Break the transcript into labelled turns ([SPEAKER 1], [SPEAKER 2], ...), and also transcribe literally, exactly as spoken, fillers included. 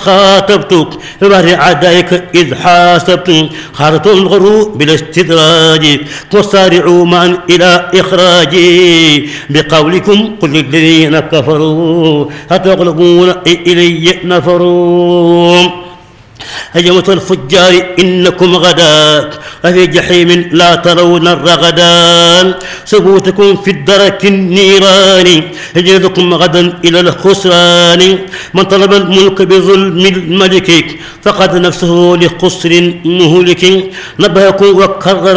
[SPEAKER 1] خاطبتك وبر عدائك إذ حاسبت خارط الغرو بالاستدراج وسارعوا معا إلى إخراجي بقولكم قل للذين كفروا هتغلبون إلي نفروا هجمة الفجار إنكم غدا وفي جحيم لا ترون الرغدان ثبوتكم في الدرك النيران هجرتكم غدا إلى الخسران من طلب الملك بظلم الملك فقد نفسه لخسر مهلك نبهكم وكرر